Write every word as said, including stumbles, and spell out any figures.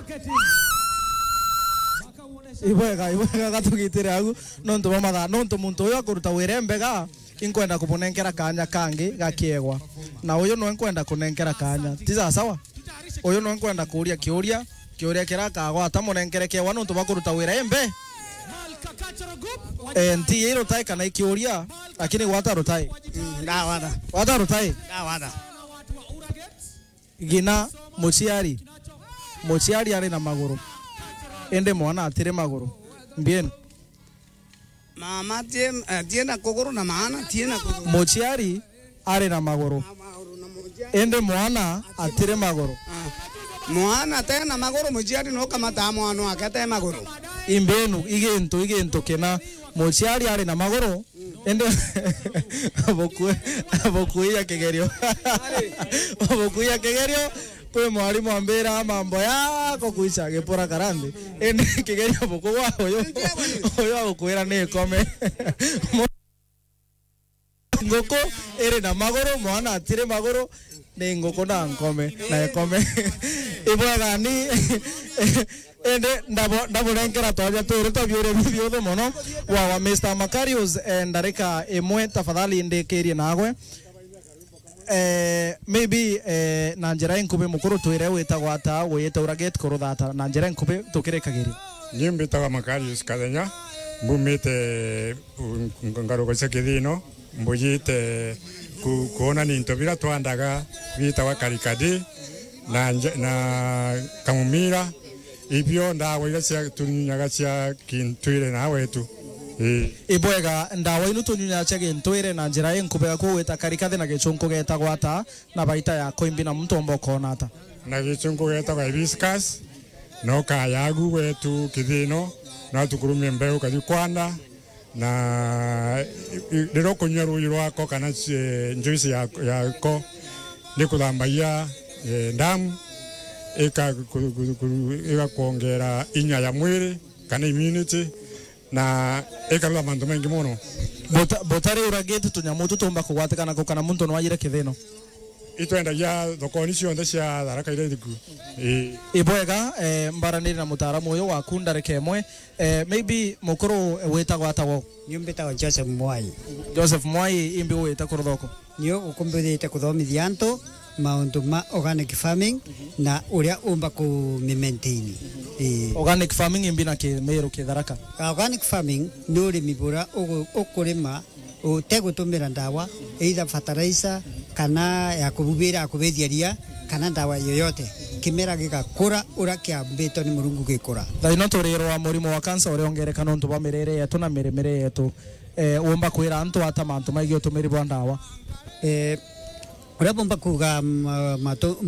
Ibwega ibwega gatugitire agu nonto mamatha nonto muntu uyu akuruta wire mbega inkwenda kumunengera kanya kangi gakiegwa na uyu no nkwenda kunengera kanya tiza sawa uyu no nkwenda kuria kiuria kiuria kirakagwa atamunengere kiegwa nonto bakuruta wire mbe eh nti iro tai kana ikiuria lakini wata rutai da wada wata rutai da wada gina muciari muciari ari na maguru ende mwana atire maguru bien mama tie tiene kogoro na maana tiene kogoro muciari ari na maguru ende mwana atire maguru mwana tena maguru muciari no kamata mwana akata maguru imbenu igento igento kena muciari ari na maguru ende aboku aboku ya kegerio aboku ya kegerio kwe mwalimu ambera mambo yako kuicha gepora karande ende kigeria boko wao yo yo agukwira ne kome ngoko ere na magoro mwana atire magoro ne ngoko na nkome na ekome ibwaga ni ende ndabo ndabo renkera toja tore to biore biyo do mono wa wa mister Macarius ndareka emwe tafadhali ende kerie nagwe eh maybe eh nanjera inkube mukuru twire wita gwata wita uraget kuruthata nanjera inkube tukirekagiria nyimbe tawa Macarius kadenya mbumite ngarugo sekithino mbuyite kuona ninto bira twandaga bita wa karikadi na na kamumira ibyo ndawe iracia tunyaga cia kintwire na wetu ibwega ndawa inu tunyunya chege ntwire na njira inkube ko weta karikathe na gichunku geta gwata na baita ya koimbi na mtombo konata na gichunku geta kwa hibiscus no kayagu wetu kithino na tukurumie mbeu kajikwanda na ndiro kunywa ruyi rwako kana njuici yako nikuthambagia ndamu ika ika kuongera inya ya mwiri kana immunity na ekaruga mandu mengi muno botari uragete tunyamutu tumba kugwatikana ko kana muntu no wajire kithino itwenda ya thokoni cionthe cia Tharaka ire thiku ibwega eh mbaraniri na mutaramu uyu wa kundare kemwe eh maybe mukuru weta gwatawo nyumbita wa Joseph Mwai Joseph Mwai imbi weta kuruthoko niyo ukumbithite kuthomithia antu maundu ma organic farming na uria umba ku maintain organic farming imbi na kimeru kitharaka organic farming ni urimi bura ukurima utegutumira ndawa either fertilizer kana ya kububira kubethia ria kana ndawa yoyote kimera gigakura ura kiambito ni murungu gikura thaino turirwa murimo wa cancer uri ongereka nontu ba mirire yetu na miremire yetu eh umba kwira antu ata mantu maigio tumiri bwa ndawa eh ura bomba kuga mato